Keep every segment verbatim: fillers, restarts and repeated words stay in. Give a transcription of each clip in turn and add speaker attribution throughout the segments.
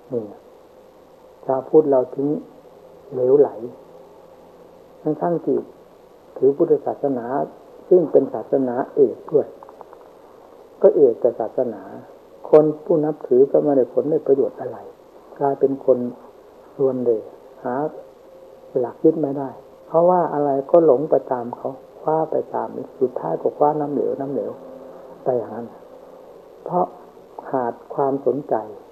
Speaker 1: นี่ชาวพุทธเราถึงเหลวไหลทั้งทั้งที่ถือพุทธศาสนาซึ่งเป็นศาสนาเอกด้วยก็เอกแต่ศาสนาคนผู้นับถือก็ไม่ได้ผลได้ประโยชน์อะไรกลายเป็นคนรวนเลยหาหลักยึดไม่ได้เพราะว่าอะไรก็หลงไปตามเขาคว้าไปตามสุดท้ายก็คว้าน้ำเหลวน้ำเหลวไปอย่างนั้นเพราะขาดความสนใจ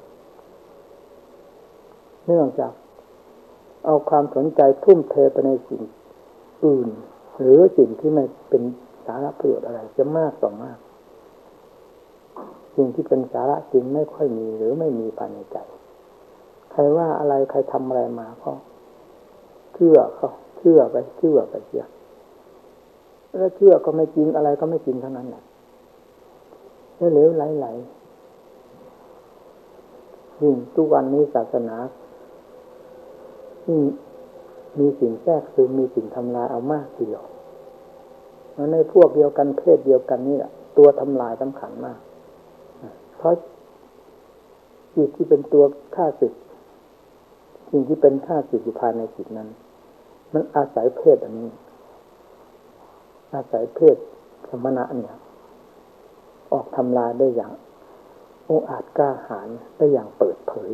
Speaker 1: เนื่องจากเอาความสนใจทุ่มเทไปในสิ่งอื่นหรือสิ่งที่ไม่เป็นสาระประโยชน์อะไรจะมากต่อมากสิ่งที่เป็นสาระจริงไม่ค่อยมีหรือไม่มีภายในใจใครว่าอะไรใครทำอะไรมาก็เชื่อเขาเชื่อไปเชื่อไปเชื่อแล้วเชื่อก็ไม่จริงอะไรก็ไม่จริงทั้งนั้นแหละแล้วเหลวไหลๆยิ่งทุกวันนี้ศาสนายิ่งมีสิ่งแทรกซึมมีสิ่งทำลายเอามากทีเดียวแล้วในพวกเดียวกันเพศเดียวกันนี่แหละตัวทำลายสำคัญมากเพราะจิตที่เป็นตัวฆ่าศึกสิ่งที่เป็นฆ่าศึกอยู่ภายในจิตนั้นมันอาศัยเพศอันนี้อาศัยเพศสมณะเนี่ยออกทำลายได้อย่างองอาจกล้าหาญได้อย่างเปิดเผย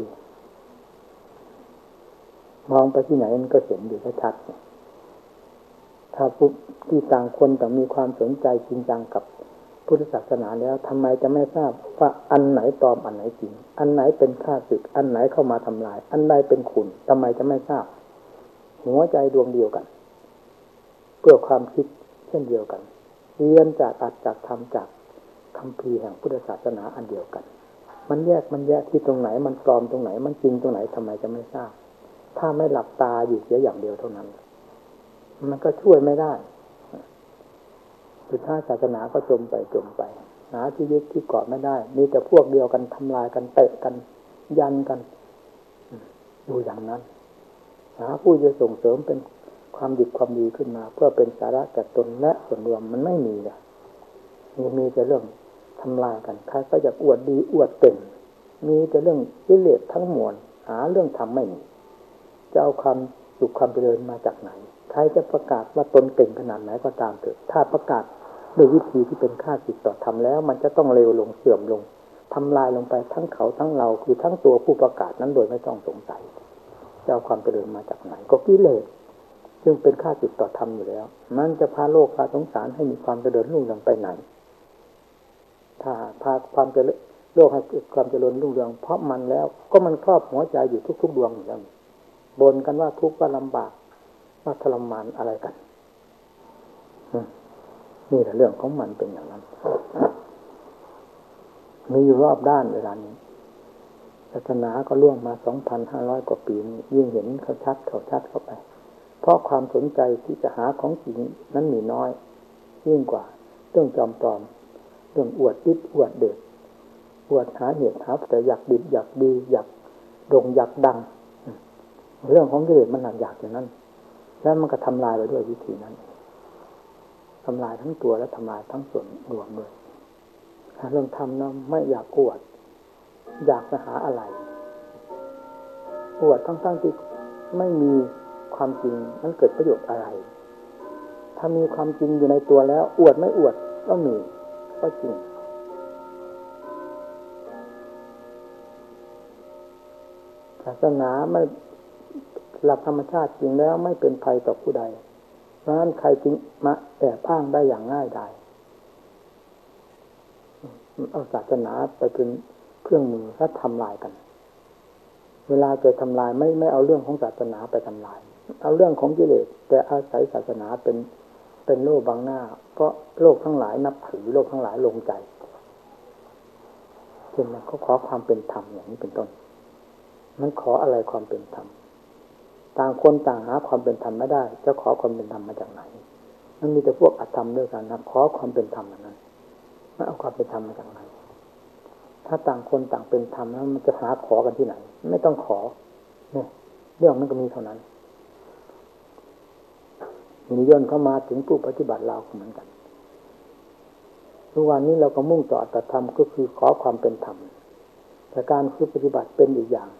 Speaker 1: มองไปที่ไหนมันก็เห็นอยู่ชัดๆถ้าผู้ที่ต่างคนต่างมีความสนใจจริงจังกับพุทธศาสนาแล้วทำไมจะไม่ทราบว่าอันไหนปลอมอันไหนจริงอันไหนเป็นข้าศึกอันไหนเข้ามาทำลายอันใดเป็นคุณทำไมจะไม่ทราบหัวใจดวงเดียวกันเพื่อความคิดเช่นเดียวกันเรียนจากอัตจากธรรมจากคัมภีร์แห่งพุทธศาสนาอันเดียวกันมันแยกมันแยกที่ตรงไหนมันปลอมตรงไหนมันจริงตรงไหนทำไมจะไม่ทราบถ้าไม่หลับตาอยู่เสียอย่างเดียวเท่านั้นมันก็ช่วยไม่ได้สุดท้ายศาสนาก็จมไปจมไปหาที่ยึดที่เกาะไม่ได้มีแต่พวกเดียวกันทำลายกันเตะกันยันกันอยู่อย่างนั้นหาผู้จะส่งเสริมเป็นความดีความดีขึ้นมาเพื่อเป็นสาระแก่ตนและส่วนรวมมันไม่มีเลยมีมีแต่เรื่องทำลายกันใครก็อยากอวดดีอวดเก่งมีแต่เรื่องกิเลสทั้งมวลหาเรื่องทำไม่มีจะเอาความสุขความเจริญมาจากไหนใครจะประกาศว่าตนเก่งขนาดไหนก็ตามเถอะถ้าประกาศด้วยวิธีที่เป็นค่าศึกต่อธรรมแล้วมันจะต้องเลวลงเสื่อมลงทำลายลงไปทั้งเขาทั้งเราคือทั้งตัวผู้ประกาศนั้นโดยไม่ต้องสงสัยจะเอาความเจริญมาจากไหนก็กิเลสซึ่งเป็นค่าศึกต่อธรรมอยู่แล้วมันจะพาโลกพาสงสารให้มีความเจริญรุ่งเรืองไปไหนถ้าพาความเจริญโลกให้ความเจริญรุ่งเรืองเพราะมันแล้วก็มันครอบหัวใจอยู่ทุกๆดวงอยู่แล้วบ่นกันว่าทุกข์ว่าลำบากว่าทรมานอะไรกันนี่แหละเรื่องของมันเป็นอย่างนั้นมีอยู่รอบด้านเวลานี้ศาสนาก็ล่วงมา สองพันห้าร้อย กว่าปีนี้ยิ่งเห็นเขาชัดเขาชัดเข้าไปเพราะความสนใจที่จะหาของจริงนั้นมีน้อยยิ่งกว่าเรื่องจอมปลอมเรื่องอวดดิบอวดเด็ดอวดหาเหตุหาแต่อยากดิบอยากดีอยากโด่งอยากดังเรื่องของกิเลสมันหนักอยากอย่างนั้นแล้วมันก็ทำลายไปด้วยวิธีนั้นทำลายทั้งตัวและทำลายทั้งส่วนรวมด้วยเรื่องทำนั้นไม่อยากอวดอยากจะหาอะไรอวดทั้งๆที่ไม่มีความจริงมันเกิดประโยชน์อะไรถ้ามีความจริงอยู่ในตัวแล้วอวดไม่อวดก็มีก็จริงศาสนาไม่หลักธรรมชาติจริงแล้วไม่เป็นภัยต่อผู้ใดเพราะฉะนั้นใครจึงมาแอบอ้างได้อย่างง่ายดายเอาศาสนาไปเป็นเครื่องมือและทำลายกันเวลาจะทำลายไม่ไม่เอาเรื่องของศาสนาไปทำลายเอาเรื่องของกิเลสแต่อาศัยศาสนาเป็นเป็นโล่บังหน้าเพราะโลกทั้งหลายนับถือโลกทั้งหลายลงใจเช่นนั้นเขาขอความเป็นธรรมอย่างนี้เป็นต้นมันขออะไรความเป็นธรรมต่างคนต่างหาความเป็นธรรมไม่ได้จะขอความเป็นธรรมมาจากไหนมันมีแต่พวกอธรรมด้วยกันนะขอความเป็นธรรมอย่างนั้นไม่เอาความเป็นธรรมมาจากไหนถ้าต่างคนต่างเป็นธรรมแล้วมันจะหาขอกันที่ไหนไม่ต้องขอเนี่ยเรื่องมันก็มีเท่านั้นมีย่นเข้ามาถึงผู้ปฏิบัติเราเหมือนกันทุกวันนี้เราก็มุ่งต่ออัตธรรมก็คือขอความเป็นธรรมแต่การคือปฏิบัติเป็นอีกอย่าง